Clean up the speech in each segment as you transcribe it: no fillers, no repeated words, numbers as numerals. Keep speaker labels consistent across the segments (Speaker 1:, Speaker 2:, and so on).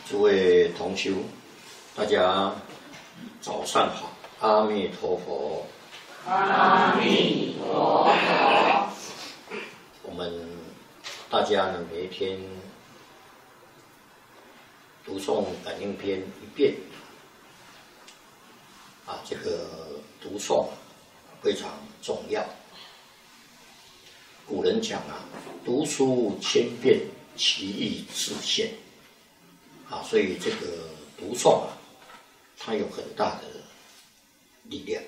Speaker 1: 诸位同修，大家早上好，阿弥陀佛。
Speaker 2: 阿弥陀佛。
Speaker 1: 我们大家呢，每一天读诵感应篇一遍，这个读诵非常重要。古人讲读书千遍，其义自现。所以这个读诵它有很大的力量。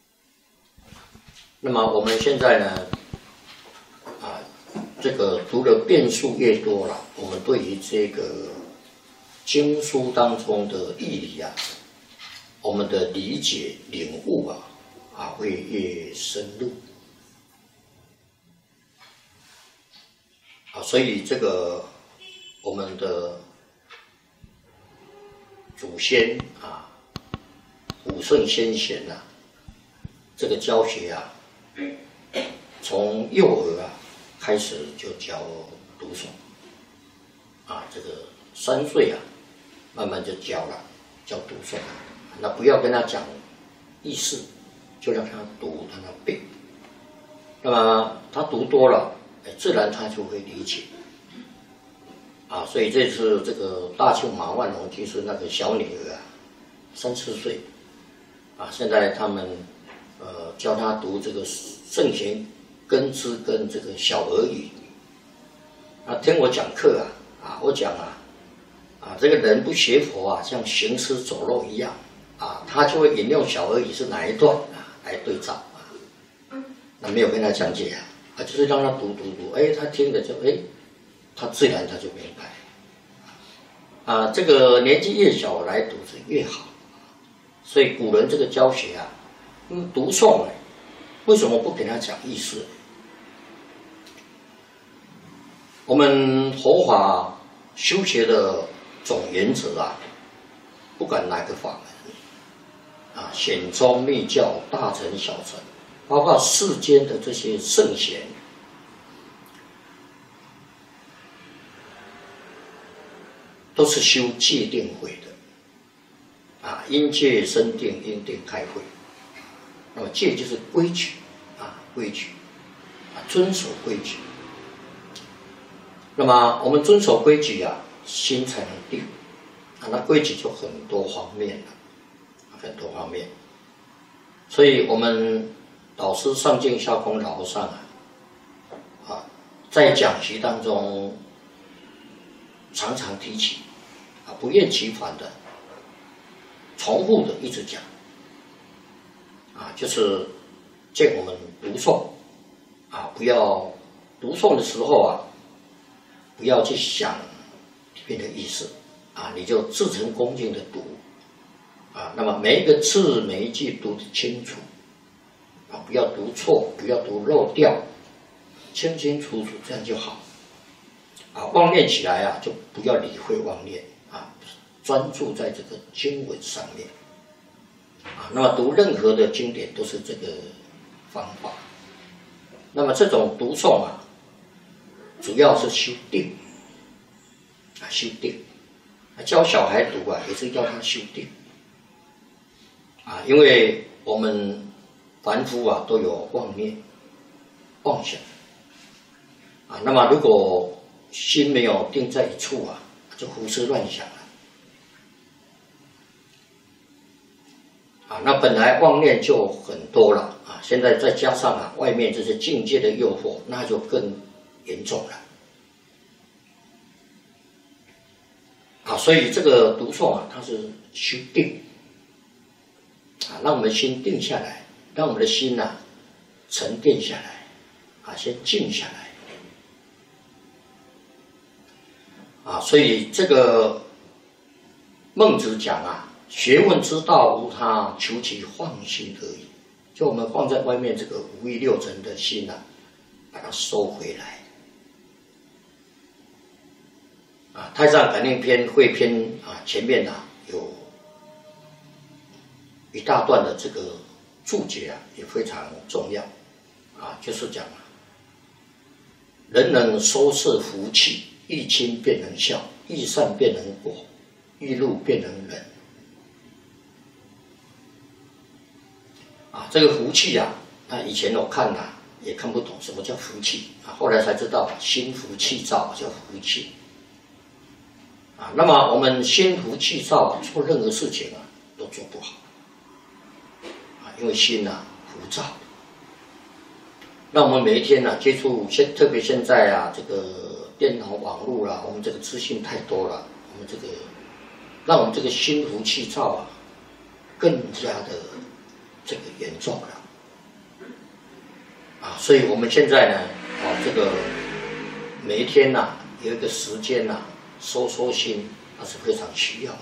Speaker 1: 那么我们现在呢，这个读的遍数越多了，我们对于这个经书当中的义理我们的理解领悟会越深入。所以这个我们的祖先古圣先贤这个教学从幼儿开始就教读诵这个3岁慢慢就教了，教读诵那不要跟他讲意思，就让他读，让他背。那么他读多了，自然他就会理解。所以这次这个大庆马万龙居士那个小女儿3、4岁现在他们教她读这个圣贤根知跟这个小儿语。听我讲课我讲这个人不学佛像行尸走肉一样他就会引用小儿语是哪一段来对照那没有跟他讲解就是让他读，他听了就他自然他就明白这个年纪越小来读是越好。所以古人这个教学读诵为什么不给他讲意思？我们佛法修学的总原则不管哪个法门显宗密教、大乘小乘，包括世间的这些圣贤，都是修戒定慧的因戒生定，因定开慧。那么戒就是规矩规矩遵守规矩。那么我们遵守规矩心才能定那规矩就很多方面很多方面。所以我们老师上敬下空老和尚在讲习当中常常提起不厌其烦的重复的一直讲就是见我们读诵不要读诵的时候不要去想里面的意思你就自诚恭敬的读那么每一个字每一句读得清楚不要读错，不要读漏掉，清清楚楚，这样就好妄念起来就不要理会妄念专注在这个经文上面那么读任何的经典都是这个方法。那么这种读诵主要是修定修定教小孩读也是要他修定因为我们凡夫都有妄念妄想那么如果心没有定在一处就胡思乱想了那本来妄念就很多了现在再加上外面这些境界的诱惑，那就更严重了所以这个读诵它是修定让我们心定下来，让我们的心沉淀下来先静下来所以这个孟子讲学问之道无他，求其放心而已。就我们放在外面这个五欲六尘的心把它收回来太上感应篇汇篇前面有一大段的这个注解也非常重要就是讲人能收摄福气，欲亲便能孝，欲善便能果， 一路变成人。这个福气啊，以前我看也看不懂什么叫福气后来才知道心浮气躁叫福气那么我们心浮气躁做任何事情都做不好因为心浮躁。那我们每一天接触特别现在这个电脑网络啦，我们这个资讯太多了，我们这个让我们这个心浮气躁更加的这个严重了所以我们现在呢这个每一天有一个时间收心是非常需要的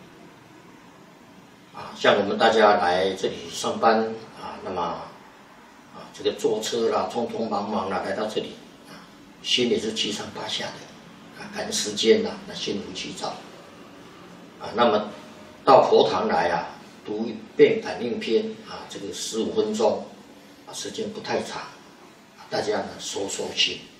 Speaker 1: 像我们大家来这里上班那么这个坐车啦，匆匆忙忙来到这里心里是七上八下的赶时间那心浮气躁那么到佛堂来读一遍感应篇这个15分钟时间不太长大家收心